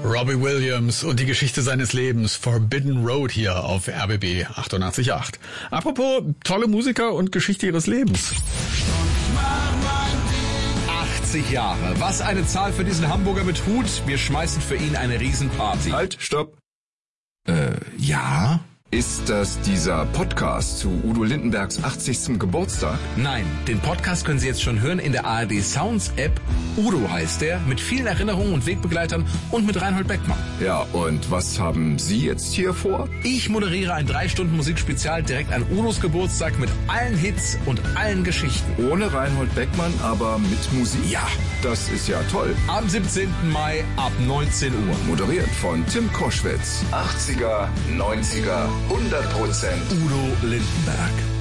Robbie Williams und die Geschichte seines Lebens, Forbidden Road hier auf RBB 88.8. Apropos tolle Musiker und Geschichte ihres Lebens. 80 Jahre. Was eine Zahl für diesen Hamburger mit Hut. Wir schmeißen für ihn eine Riesenparty. Halt, stopp. Ja? Ist das dieser Podcast zu Udo Lindenbergs 80. Geburtstag? Nein, den Podcast können Sie jetzt schon hören in der ARD Sounds App. Udo heißt der, mit vielen Erinnerungen und Wegbegleitern und mit Reinhold Beckmann. Ja, und was haben Sie jetzt hier vor? Ich moderiere ein 3-Stunden-Musikspezial direkt an Udos Geburtstag mit allen Hits und allen Geschichten. Ohne Reinhold Beckmann, aber mit Musik? Ja. Das ist ja toll. Am 17. Mai ab 19 Uhr. Moderiert von Tim Koschwitz. 80er, 90er, 100%. Udo Lindenberg.